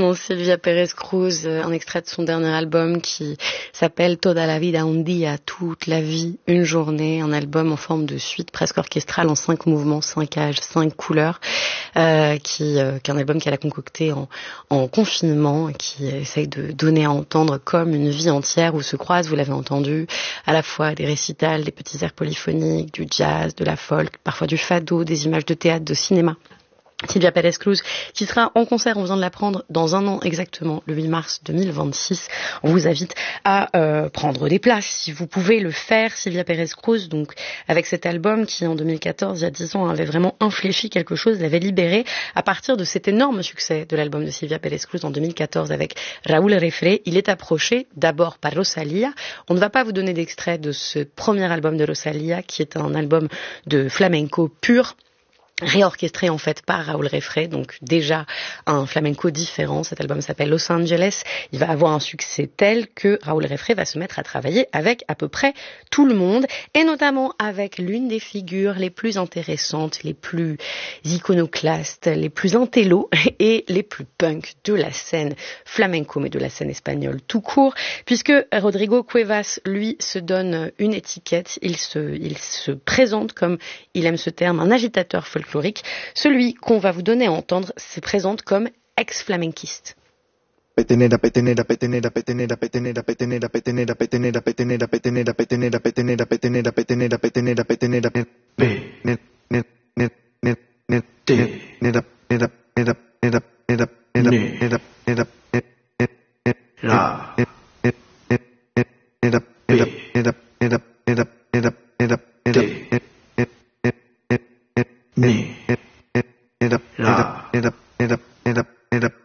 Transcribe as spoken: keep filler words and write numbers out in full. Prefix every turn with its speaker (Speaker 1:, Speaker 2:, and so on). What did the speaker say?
Speaker 1: exactement, Silvia Pérez Cruz, un extrait de son dernier album qui s'appelle Toda la vida un día, toute la vie, une journée, un album en forme de suite presque orchestrale en cinq mouvements, cinq âges, cinq couleurs, euh, qui, euh, qu'un album qu'elle a concocté en, en confinement, qui essaye de donner à entendre comme une vie entière où se croisent, vous l'avez entendu, à la fois des récitals, des petits airs polyphoniques, du jazz, de la folk, parfois du fado, des images de théâtre, de cinéma. Silvia Pérez Cruz, qui sera en concert, on vient de l'apprendre, dans un an exactement, le huit mars deux mille vingt-six. On vous invite à euh, prendre des places, si vous pouvez le faire. Silvia Pérez Cruz, donc, avec cet album qui, en deux mille quatorze, il y a dix ans, avait vraiment infléchi quelque chose, l'avait libéré à partir de cet énorme succès de l'album de Silvia Pérez Cruz en deux mille quatorze avec Raúl Refré. Il est approché d'abord par Rosalía. On ne va pas vous donner d'extrait de ce premier album de Rosalía, qui est un album de flamenco pur, réorchestré en fait par Raúl Refré, donc déjà un flamenco différent. Cet album s'appelle Los Angeles. Il va avoir un succès tel que Raúl Refré va se mettre à travailler avec à peu près tout le monde, et notamment avec l'une des figures les plus intéressantes, les plus iconoclastes, les plus intello et les plus punk de la scène flamenco, mais de la scène espagnole tout court, puisque Rodrigo Cuevas, lui, se donne une étiquette. Il se, il se présente comme, il aime ce terme, un agitateur folklorique. Celui qu'on va vous donner à entendre se présente comme ex-flamenquiste.
Speaker 2: Petenera, petenera, petenera, petenera, petenera, petenera, petenera, petenera, petenera, petenera, petenera, petenera, petenera, petenera, petenera, petenera, pe, net, net, net, net, net, te, nera, nera, nera, nera, nera, nera, nera, nera, net, net, net, la, net, net, net, net, nera, nera, nera, nera, nera, nera, nera, nera, net, net, net, net, net, ne, net, net, nera, nera, nera, nera, nera, nera,